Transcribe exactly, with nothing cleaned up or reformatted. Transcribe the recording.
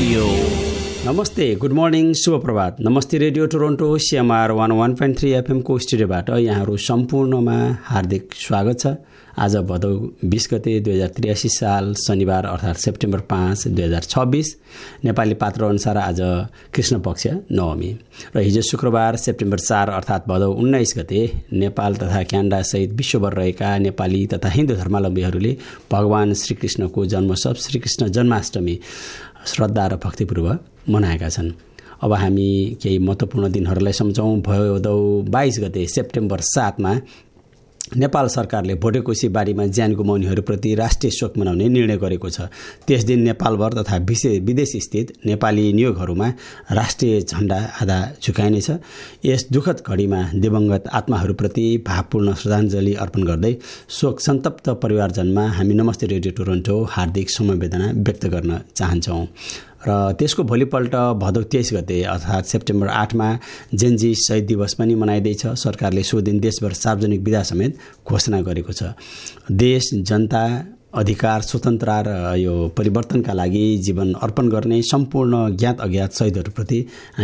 Radio. नमस्ते, good morning, शुभ प्रभात। नमस्ते radio Toronto CMR one one point three एफएमको स्टुडियोबाट यहाँहरू सम्पूर्णमा हार्दिक स्वागत छ। आज भदौ बीस गते दुई हजार त्रियासी साल शनिबार अर्थात् सेप्टेम्बर पाँच दुई हजार छब्बिस नेपाली पात्र अनुसार आज कृष्ण पक्ष नवमी र हिजो शुक्रबार सेप्टेम्बर चार अर्थात् भदौ उन्नाइस गते नेपाल तथा क्यानाडा सहित विश्वभर रहेका नेपाली तथा हिन्दू धर्मावलम्बीहरूले भगवान श्रीकृष्णको जन्मोत्सव श्रीकृष्ण जन्माष्टमी श्रद्धा र भक्तिपूर्वक मनाएका छन्। अब हामी केही महत्त्वपूर्ण दिनहरूलाई सम्झौँ। भदौ बाइस गते सेप्टेम्बर सातमा नेपाल सरकारले भोटेकोशी बारीमा ज्यान गुमाउनेहरूप्रति राष्ट्रिय शोक मनाउने निर्णय गरेको छ। त्यस दिन नेपालभर तथा विदेश स्थित नेपाली नियोगहरूमा राष्ट्रिय झण्डा आधा झुकाइनेछ। यस दुःखद घडीमा दिवंगत आत्माहरूप्रति भावपूर्ण श्रद्धाञ्जली अर्पण गर्दै शोक सन्तप्त परिवारजनमा हामी नमस्ते रेडियो टोरन्टो हार्दिक समवेदना व्यक्त गर्न चाहन्छौँ। र त्यसको भोलिपल्ट भदौ तेइस गते अर्थात् सेप्टेम्बर आठमा जेनजी शहीद दिवस पनि मनाइँदैछ। सरकारले सो दिन देशभर सार्वजनिक बिदा समेत घोषणा गरेको छ। देश, जनता, अधिकार, स्वतन्त्रता र यो परिवर्तनका लागि जीवन अर्पण गर्ने सम्पूर्ण ज्ञात अज्ञात शहीदहरूप्रति